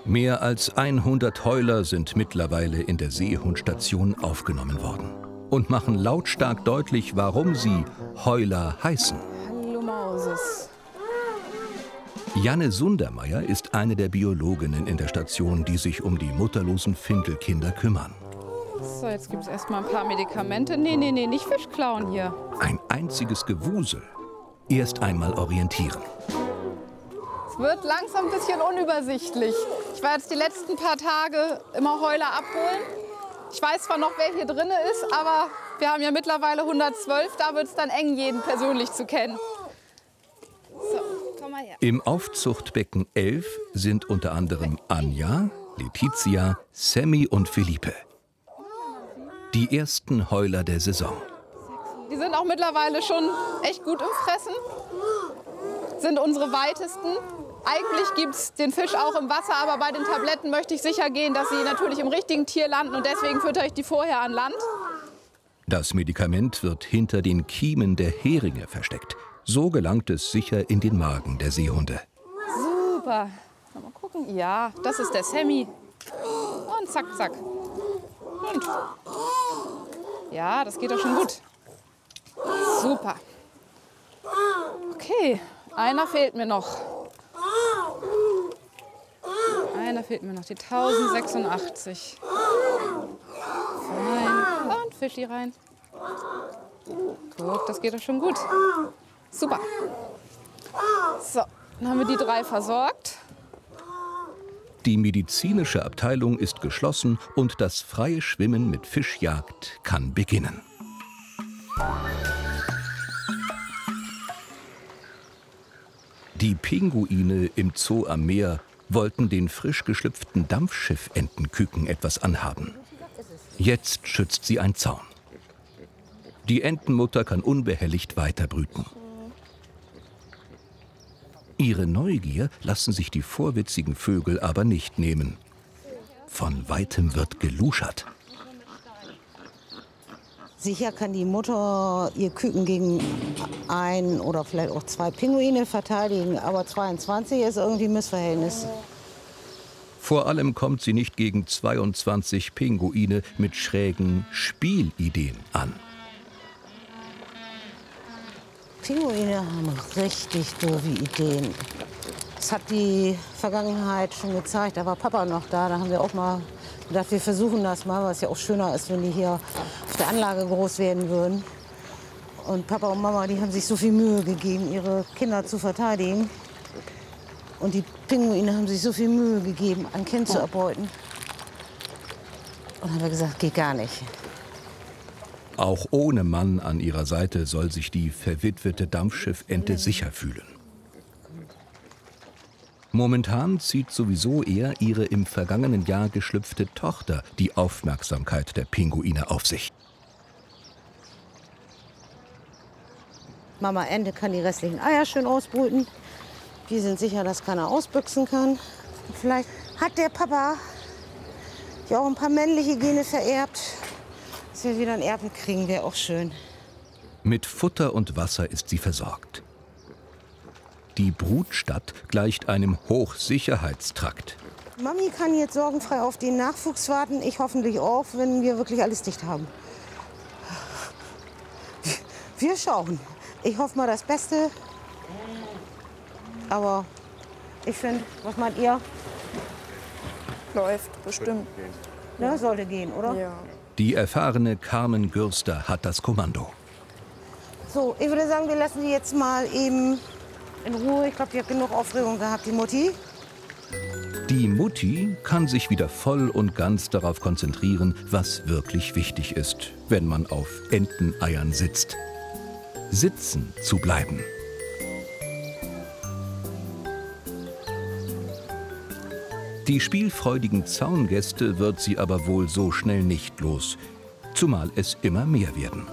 Mehr als 100 Heuler sind mittlerweile in der Seehundstation aufgenommen worden und machen lautstark deutlich, warum sie Heuler heißen. Hallo Mauses. Janne Sundermeier ist eine der Biologinnen in der Station, die sich um die mutterlosen Findelkinder kümmern. So, jetzt gibt es erstmal ein paar Medikamente. Nee, nicht Fisch klauen hier. Ein einziges Gewusel. Erst einmal orientieren. Es wird langsam ein bisschen unübersichtlich. Ich war jetzt die letzten paar Tage immer Heuler abholen. Ich weiß zwar noch, wer hier drin ist, aber wir haben ja mittlerweile 112. Da wird es dann eng, jeden persönlich zu kennen. So, komm mal her. Im Aufzuchtbecken 11 sind unter anderem Anja, Letizia, Sammy und Felipe. Die ersten Heuler der Saison. Die sind auch mittlerweile schon echt gut im Fressen. Sind unsere weitesten. Eigentlich gibt es den Fisch auch im Wasser, aber bei den Tabletten möchte ich sicher gehen, dass sie natürlich im richtigen Tier landen und deswegen füttere ich die vorher an Land. Das Medikament wird hinter den Kiemen der Heringe versteckt. So gelangt es sicher in den Magen der Seehunde. Super. Mal gucken. Ja, das ist der Sammy. Und zack, zack. Und. Ja, das geht doch schon gut. Super. Okay, einer fehlt mir noch. Einer fehlt mir noch, die 1086. Rein. Und Fischi rein. Guck, das geht doch schon gut. Super. So, dann haben wir die 3 versorgt. Die medizinische Abteilung ist geschlossen und das freie Schwimmen mit Fischjagd kann beginnen. Die Pinguine im Zoo am Meer wollten den frisch geschlüpften Dampfschiffentenküken etwas anhaben. Jetzt schützt sie ein Zaun. Die Entenmutter kann unbehelligt weiterbrüten. Ihre Neugier lassen sich die vorwitzigen Vögel aber nicht nehmen. Von weitem wird geluschert. Sicher kann die Mutter ihr Küken gegen 1 oder vielleicht auch 2 Pinguine verteidigen, aber 22 ist irgendwie ein Missverhältnis. Vor allem kommt sie nicht gegen 22 Pinguine mit schrägen Spielideen an. Pinguine haben richtig doofe Ideen. Das hat die Vergangenheit schon gezeigt. Da war Papa noch da, da haben wir auch mal gedacht, wir versuchen das mal, weil es ja auch schöner ist, wenn die hier auf der Anlage groß werden würden. Und Papa und Mama, die haben sich so viel Mühe gegeben, ihre Kinder zu verteidigen. Und die Pinguine haben sich so viel Mühe gegeben, ein Kind zu erbeuten. Und dann haben wir gesagt, geht gar nicht. Auch ohne Mann an ihrer Seite soll sich die verwitwete Dampfschiffente sicher fühlen. Momentan zieht sowieso eher ihre im vergangenen Jahr geschlüpfte Tochter die Aufmerksamkeit der Pinguine auf sich. Mama Ente kann die restlichen Eier schön ausbrüten. Wir sind sicher, dass keiner ausbüchsen kann. Vielleicht hat der Papa ja auch ein paar männliche Gene vererbt. Dass wir wieder ein Erbe kriegen, wäre auch schön. Mit Futter und Wasser ist sie versorgt. Die Brutstadt gleicht einem Hochsicherheitstrakt. Mami kann jetzt sorgenfrei auf den Nachwuchs warten. Ich hoffentlich auch, wenn wir wirklich alles dicht haben. Wir schauen. Ich hoffe mal das Beste. Aber ich finde, was meint ihr? Läuft bestimmt. Ja, sollte gehen, oder? Ja. Die erfahrene Carmen Gürster hat das Kommando. So, ich würde sagen, wir lassen die jetzt mal eben in Ruhe. Ich glaube, die hat genug Aufregung gehabt, die Mutti. Die Mutti kann sich wieder voll und ganz darauf konzentrieren, was wirklich wichtig ist, wenn man auf Enteneiern sitzt. Sitzen zu bleiben. Die spielfreudigen Zaungäste wird sie aber wohl so schnell nicht los, zumal es immer mehr werden.